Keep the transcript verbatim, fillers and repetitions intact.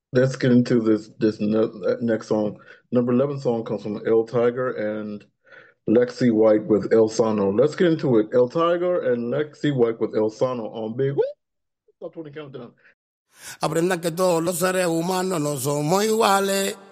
Let's get into this this ne- next song. Number eleven song comes from El Tiger and Lexi White with El Sano. Let's get into it. El Tiger and Lexi White with El Sano on Big Woo! Top twenty Countdown. Aprendan que todos los seres humanos no somos iguales.